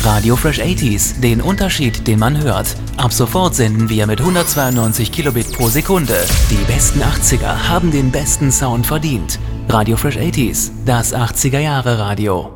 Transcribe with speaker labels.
Speaker 1: Radio Fresh 80s, den Unterschied, den man hört. Ab sofort senden wir mit 192 Kilobit pro Sekunde. Die besten 80er haben den besten Sound verdient. Radio Fresh 80s, das 80er Jahre Radio.